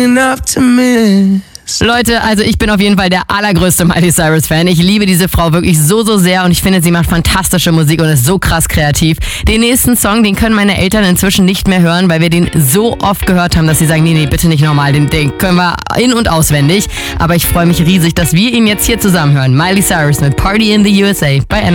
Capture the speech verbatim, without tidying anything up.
enough to miss. Leute, also ich bin auf jeden Fall der allergrößte Miley Cyrus-Fan. Ich liebe diese Frau wirklich so, so sehr und ich finde, sie macht fantastische Musik und ist so krass kreativ. Den nächsten Song, den können meine Eltern inzwischen nicht mehr hören, weil wir den so oft gehört haben, dass sie sagen, nee, nee, bitte nicht nochmal, den, den können wir in- und auswendig. Aber ich freue mich riesig, dass wir ihn jetzt hier zusammen hören. Miley Cyrus mit Party in the U S A bei